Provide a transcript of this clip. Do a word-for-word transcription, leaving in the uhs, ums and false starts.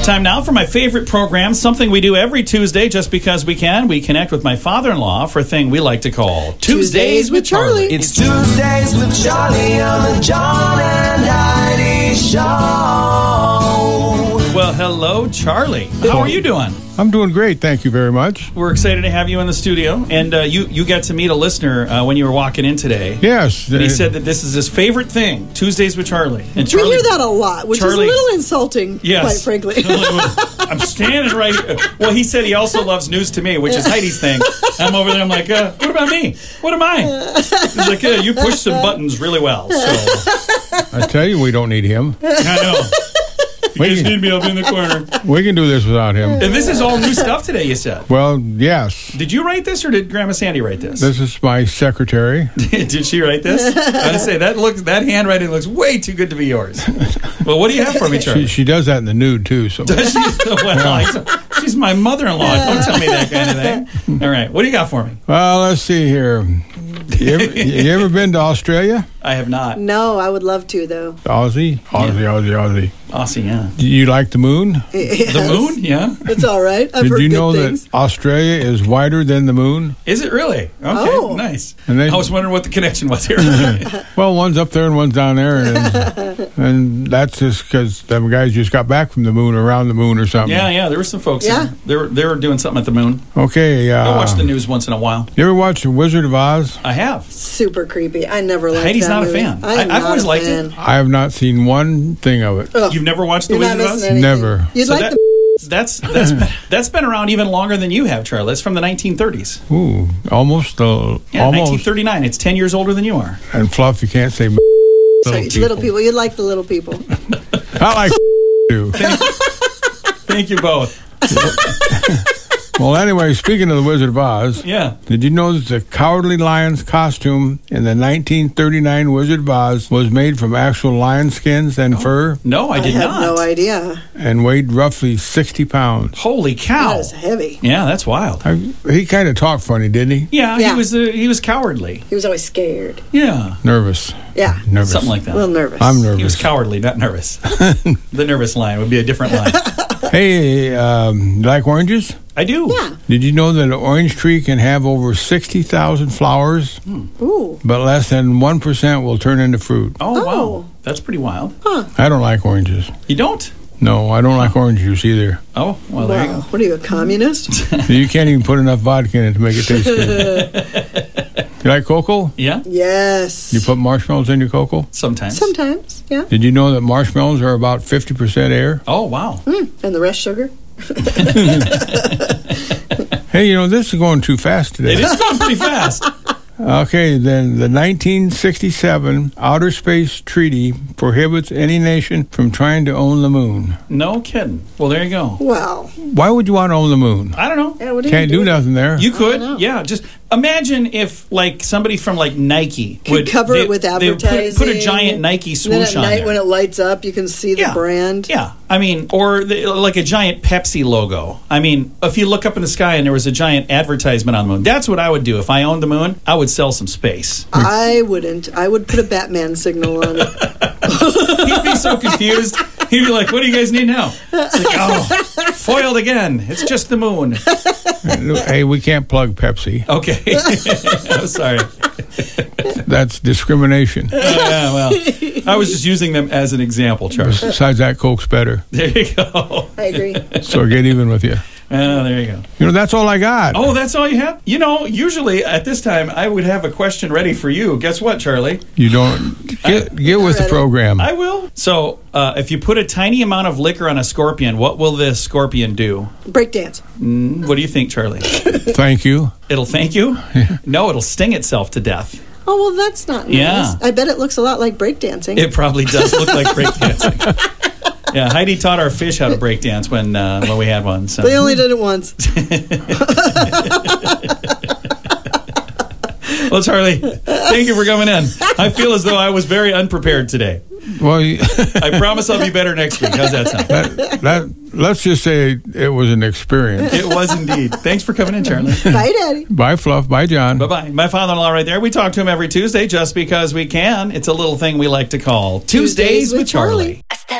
Time now for my favorite program, something we do every Tuesday just because we can. We connect with my father-in-law for a thing we like to call Tuesdays, Tuesdays with Charlie. It's It's Tuesdays with Charlie on the John and Heidi Show. Well, hello, Charlie. How are you doing? I'm doing great, thank you very much. We're excited to have you in the studio. And uh, you, you got to meet a listener uh, when you were walking in today. Yes. And he uh, said that this is his favorite thing, Tuesdays with Charlie. And Charlie, we hear that a lot, which Charlie- is a little insulting, Yes. quite frankly. I'm standing right. Well, he said he also loves news to me, which is Heidi's thing. I'm over there. I'm like, uh, what about me? What am I? He's like, uh, you push some buttons really well. So I tell you, we don't need him. I know. You We guys can- need me up in the corner. We can do this without him. And this is all new stuff today, you said. Well, yes. Did you write this or did Grandma Sandy write this? This is my secretary. Did she write this? I was to say that looks that handwriting looks way too good to be yours. Well, what do you have for me, Charlie? She, she does that in the nude, too. So Does she? Well, I- she's my mother-in-law. Don't tell me that kind of thing. All right, what do you got for me? Well, let's see here. You ever, you ever been to Australia? I have not. No, I would love to, though. Aussie? Aussie, Aussie, Aussie. Aussie, yeah. Do you like the moon? The moon, yeah. It's all right. I've Did heard you good know things. that Australia is wider than the moon? Is it really? Okay, Oh. nice. And they- I was wondering what the connection was here. Well, one's up there and one's down there. And, and that's just because them guys just got back from the moon, around the moon or something. yeah, yeah. There were some folks. Yeah. There. They were they were doing something at the moon. Okay. Uh, I watch the news once in a while. You ever watch The Wizard of Oz? I have. Super creepy. I never liked Heidi's that not a movie. fan. I am I- I've not always a liked fan. it. I have not seen one thing of it. Ugh. You've never watched The You're not Wizard of missing Oz? anything. Never. You'd So like that- the That's that's been, that's been around even longer than you have, Charlie. It's from the nineteen thirties. Ooh, almost, uh, Yeah, almost. nineteen thirty-nine. It's ten years older than you are. And Fluff, you can't say Sorry, little, little people. You'd like the little people. I like too. Thank you both. Well, anyway, speaking of The Wizard of Oz, Yeah. did you know that the Cowardly Lion's costume in the nineteen thirty-nine Wizard of Oz was made from actual lion skins and fur No, I I did had not. no idea. and weighed roughly sixty pounds? Holy cow. That is heavy. Yeah, that's wild. I, he kind of talked funny, didn't he? Yeah, Yeah. he was uh, he was cowardly. He was always scared. Yeah, Nervous. Yeah. Nervous. something like that. A little nervous. I'm He was nervous. cowardly, not nervous. The nervous line would be a different line. Hey, um, you like oranges? I do. Yeah. Did you know that an orange tree can have over sixty thousand flowers, Ooh. but less than one percent will turn into fruit? Oh, Oh. wow. That's pretty wild. I don't like oranges. You don't? No, I don't like orange juice either. Oh, well, there you Wow. go. What are you, a communist? You can't even put enough vodka in it to make it taste good. You like cocoa? Yeah, Yes. You put marshmallows in your cocoa? sometimes. Sometimes, yeah. Did you know that marshmallows are about fifty percent air? Oh, wow. Mm. And the rest sugar? Hey, you know, this is going too fast It today. is going pretty fast. Okay, then the nineteen sixty-seven Outer Space Treaty prohibits any nation from trying to own the moon. No kidding. Well, there you go. Wow. Why would you want to own the moon? I don't know. Yeah, what do Can't you do nothing there. You know. could, yeah. Just imagine if, like, somebody from like Nike Could would cover they- it with they would advertising. Put, put a giant Nike And then swoosh at on night there. when it lights up, you can see the yeah. brand. Yeah, I mean, or the, like a giant Pepsi logo. I mean, if you look up in the sky and there was a giant advertisement on the moon, that's what I would do if I owned the moon. I would sell some space. I wouldn't. I would put a Batman signal on it. He'd be so confused. He'd be like, "What do you guys need now?" It's like, "Oh, foiled again. It's just the moon." Hey, we can't plug Pepsi. Okay, I'm sorry. That's discrimination. Uh, yeah, well, I was just using them as an example, Charles. Besides that, Coke's better. There you go. I agree. So get even with you. Oh, there you go. You know, that's all I got. Oh, that's all you have? You know, usually at this time, I would have a question ready for you. Guess what, Charlie? You don't get, get with the Alright. program. I will. So, uh, if you put a tiny amount of liquor on a scorpion, what will the scorpion do? Breakdance. Mm, what do you think, Charlie? Thank you. It'll thank you? No, it'll sting itself to death. Oh, well, that's not nice. Yeah. I bet it looks a lot like breakdancing. It probably does look like breakdancing. Yeah, Heidi taught our fish how to breakdance when uh, when we had one. So. They only did it once. Well, Charlie, thank you for coming in. I feel as though I was very unprepared today. Well, you- I promise I'll be better next week. How's that sound? that, that, let's just say it was an experience. It was indeed. Thanks for coming in, Charlie. Bye, Daddy. Bye, Fluff. Bye, John. Bye-bye. My father-in-law right there. We talk to him every Tuesday just because we can. It's a little thing we like to call Tuesdays, Tuesdays with with Charlie. Charlie.